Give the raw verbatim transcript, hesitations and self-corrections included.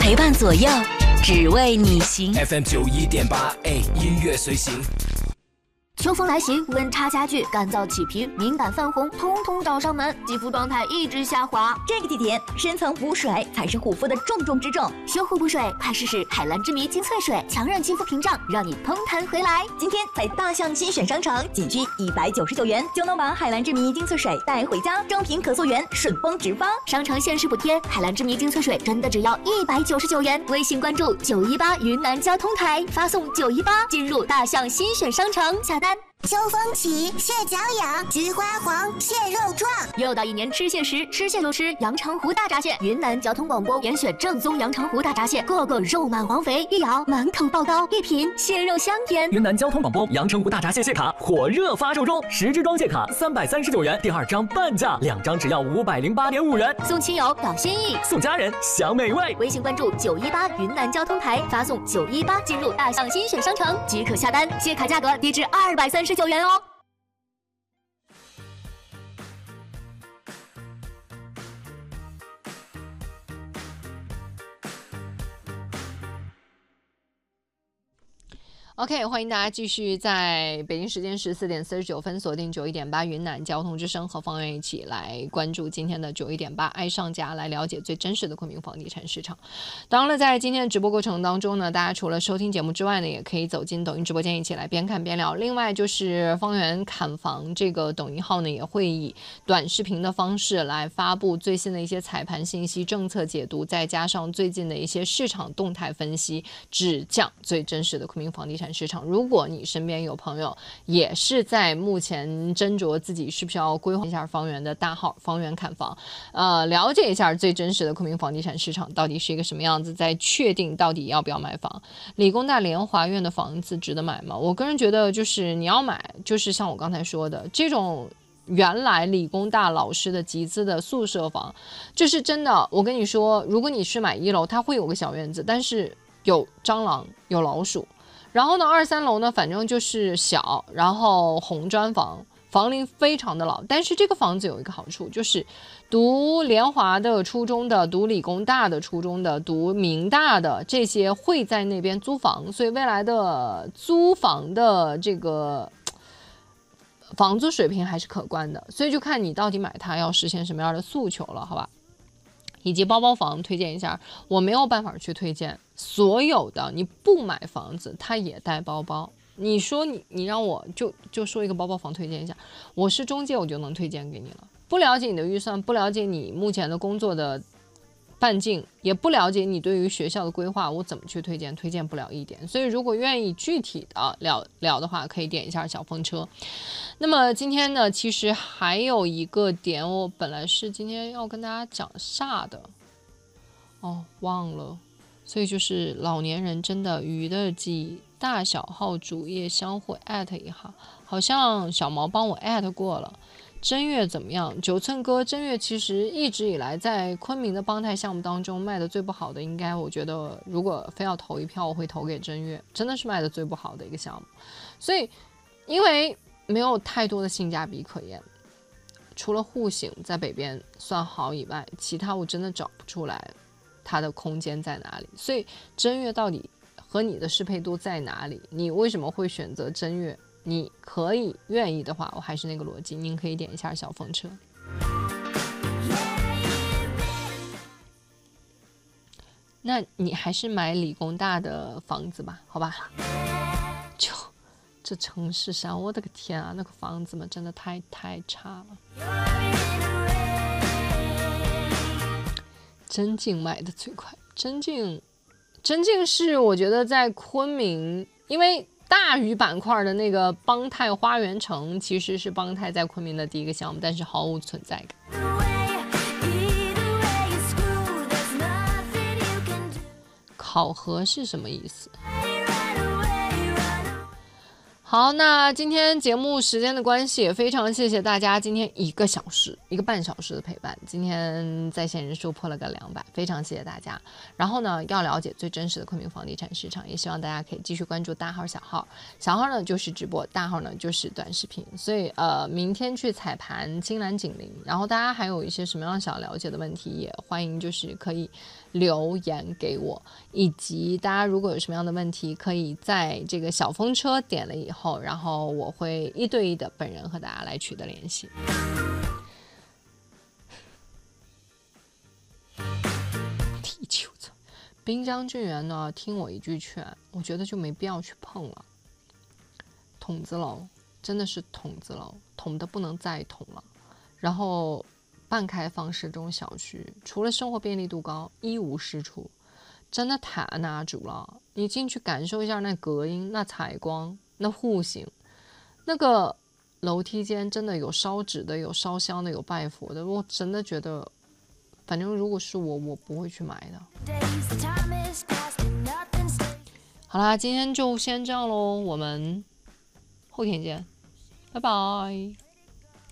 陪伴左右，只为你行。 F M 九一点八，哎，音乐随行。 秋风来袭，温差加剧，干燥起皮、敏感泛红，通通找上门，肌肤状态一直下滑。 这个季节，深层补水才是护肤的重中之重。 修护补水，快试试海蓝之谜精粹水，强韧肌肤屏障，让你嘭弹回来。 今天在大象新选商城，仅需一百九十九元就能把海蓝之谜精粹水带回家，正品可溯源，顺丰直发。 商城限时补贴，海蓝之谜精粹水真的只要一百九十九元。微信关注九一八云南交通台，发送九一八进入大象新选商城下单。 秋风起，蟹脚痒，菊花黄，蟹肉壮。 又到一年吃蟹时，吃蟹就吃阳澄湖大闸蟹。云南交通广播严选正宗阳澄湖大闸蟹，个个肉满黄肥，一咬满口爆膏，一品蟹肉香甜。 云南交通广播阳澄湖大闸蟹蟹卡火热发售中，十支装蟹卡三百三十九元，第二张半价，两张只要五百零八点五元。 送亲友表心意， 送家人享美味。 微信关注九一八云南交通台，发送九一八进入大象新选商城即可下单，蟹卡价格低至二百三十九元哦。 OK， 欢迎大家继续在北京时间十四点四十九分锁定九一点八云南交通之声，和方圆一起来关注今天的九一点八爱上家，来了解最真实的昆明房地产市场。当然了，在今天的直播过程当中呢，大家除了收听节目之外呢，也可以走进抖音直播间一起来边看边聊。另外就是方圆砍房这个抖音号呢，也会以短视频的方式来发布最新的一些彩盘信息、政策解读，再加上最近的一些市场动态分析，只讲最真实的昆明房地产市场。如果你身边有朋友也是在目前斟酌自己是不是要规划一下方圆的大号方圆看房，呃，了解一下最真实的昆明房地产市场到底是一个什么样子，再确定到底要不要买房。理工大联华苑的房子值得买吗？我个人觉得就是你要买，就是像我刚才说的这种原来理工大老师的集资的宿舍房，就是真的，我跟你说，如果你是买一楼，它会有个小院子，但是有蟑螂有老鼠。然后呢，二三楼呢，反正就是小，然后红砖房，房龄非常的老。但是这个房子有一个好处，就是读联华的初中的、读理工大的初中的、读明大的这些会在那边租房，所以未来的租房的这个房租水平还是可观的。所以就看你到底买它要实现什么样的诉求了，好吧？以及包包房推荐一下，我没有办法去推荐所有的，你不买房子它也带包包。你说你你让我就就说一个包包房推荐一下，我是中介我就能推荐给你了。不了解你的预算，不了解你目前的工作的半径，也不了解你对于学校的规划，我怎么去推荐？推荐不了一点。所以如果愿意具体的聊聊的话，可以点一下小风车。那么今天呢，其实还有一个点，我本来是今天要跟大家讲啥的，哦，忘了。所以就是老年人真的鱼的记忆，大小号主页相互艾特一下，好像小毛帮我艾特过了。真月怎么样？九寸哥真月其实一直以来在昆明的邦泰项目当中卖的最不好的，应该我觉得如果非要投一票，我会投给真月，真的是卖的最不好的一个项目。所以因为没有太多的性价比可言，除了户型在北边算好以外，其他我真的找不出来它的空间在哪里。所以真月到底和你的适配度在哪里？你为什么会选择真月？你可以愿意的话，我还是那个逻辑，您可以点一下小风车。那你还是买理工大的房子吧，好吧？就这城市上，我的个天啊，那个房子嘛，真的太太差了。真境买的最快，真境，真境是我觉得在昆明，因为大屿板块的那个邦泰花园城其实是邦泰在昆明的第一个项目，但是毫无存在感。考核是什么意思？ 好，那今天节目时间的关系，也非常谢谢大家今天一个小时、一个半小时的陪伴。今天在线人数破了个两百，非常谢谢大家。然后呢，要了解最真实的昆明房地产市场，也希望大家可以继续关注大号、小号。小号呢就是直播，大号呢就是短视频。所以呃，明天去踩盘金兰锦麟。然后大家还有一些什么样想了解的问题，也欢迎就是可以留言给我，以及大家如果有什么样的问题，可以在这个小风车点了以后，然后我会一对一的本人和大家来取得联系。踢球子，滨江郡园呢，听我一句劝，我觉得就没必要去碰了。筒子楼真的是筒子楼，捅的不能再捅了。然后半开放式这种小区，除了生活便利度高，一无是处，真的太拿主了。你进去感受一下那隔音、那采光、那户型，那个楼梯间真的有烧纸的，有烧香的，有拜佛的。我真的觉得，反正如果是我，我不会去买的。好啦，今天就先这样咯，我们后天见，拜拜。